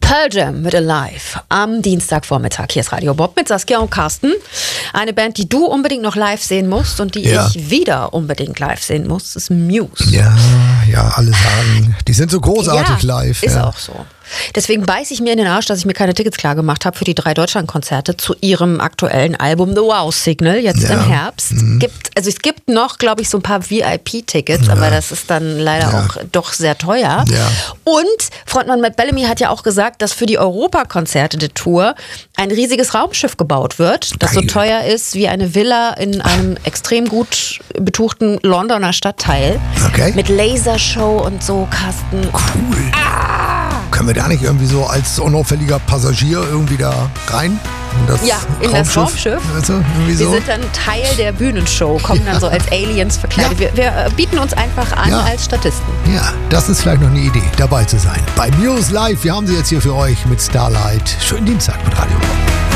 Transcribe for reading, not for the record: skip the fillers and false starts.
Pearl Jam mit Alive am Dienstagvormittag. Hier ist Radio Bob mit Saskia und Carsten. Eine Band, die du unbedingt noch live sehen musst und die ich wieder unbedingt live sehen muss, ist Muse. Ja, alle sagen, die sind so großartig live. Ist auch so. Deswegen beiße ich mir in den Arsch, dass ich mir keine Tickets klar gemacht habe für die 3 Deutschlandkonzerte zu ihrem aktuellen Album The Wow Signal, jetzt im Herbst. Es gibt noch, glaube ich, so ein paar VIP-Tickets, aber das ist dann leider auch doch sehr teuer. Ja. Und Frontmann Matt Bellamy hat ja auch gesagt, dass für die Europakonzerte der Tour ein riesiges Raumschiff gebaut wird, das so teuer ist wie eine Villa in einem extrem gut betuchten Londoner Stadtteil. Okay. Mit Lasershow und so, Carsten. Cool. Können wir da nicht irgendwie so als unauffälliger Passagier irgendwie da rein? In das Raumschiff. Also, wir sind dann Teil der Bühnenshow, kommen dann so als Aliens verkleidet. Wir bieten uns einfach an als Statisten. Ja, das ist vielleicht noch eine Idee, dabei zu sein. Bei Muse Live, wir haben sie jetzt hier für euch mit Starlight. Schönen Dienstag mit Radio Bob.